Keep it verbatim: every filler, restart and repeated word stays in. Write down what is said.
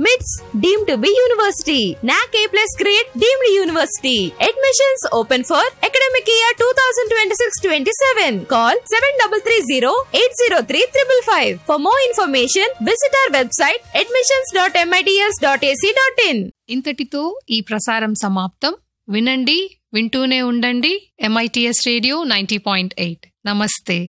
మిట్స్ deemed to be university. నాక్ ఏ plus grade deemed university. Admissions open for academic year two thousand twenty six twenty seven. Call seven double three zero eight zero three triple five. For more information visit our website admissions dot MITS dot AC dot in. ఇంతటితో ఈ ప్రసారం సమాప్తం. వినండి, వింటూనే ఉండండి MITS radio ninety point eight. నమస్తే.